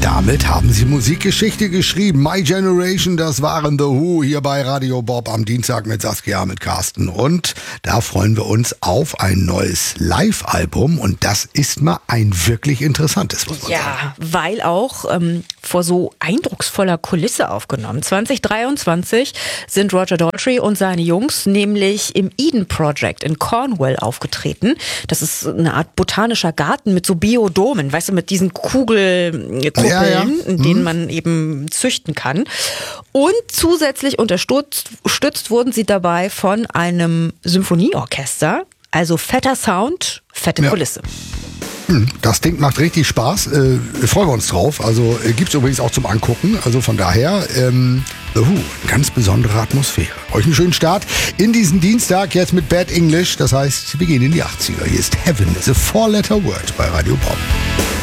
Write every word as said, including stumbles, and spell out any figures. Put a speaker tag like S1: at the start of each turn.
S1: Damit haben sie Musikgeschichte geschrieben. My Generation, das waren The Who hier bei Radio Bob am Dienstag mit Saskia, mit Carsten. Und da freuen wir uns auf ein neues Live-Album. Und das ist mal ein wirklich interessantes, muss man
S2: ja,
S1: sagen.
S2: Ja, weil auch ähm, vor so eindrucksvoller Kulisse aufgenommen. zwanzig dreiundzwanzig sind Roger Daltrey und seine Jungs nämlich im Eden Project in Cornwall aufgetreten. Das ist eine Art botanischer Garten mit so Biodomen, weißt du, mit diesen Kugelkuppeln, ja, ja. in denen man eben züchten kann. Und zusätzlich unterstützt stützt wurden sie dabei von einem Symphonieorchester. Also fetter Sound, fette ja. Kulisse.
S1: Das Ding macht richtig Spaß. Äh, freuen wir uns drauf. Also äh, gibt es übrigens auch zum Angucken. Also von daher, ähm, The Who, eine ganz besondere Atmosphäre. Euch einen schönen Start in diesen Dienstag jetzt mit Bad English. Das heißt, wir gehen in die achtziger. Hier ist Heaven is a Four-Letter Word bei Radio Pop.